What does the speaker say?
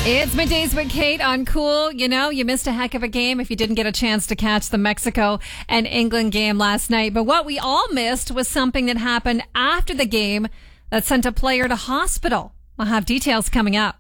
It's Middays with Kate on Cool. You know, you missed a heck of a game if you didn't get a chance to catch the Mexico and England game last night. But what we all missed was something that happened after the game that sent a player to hospital. We'll have details coming up.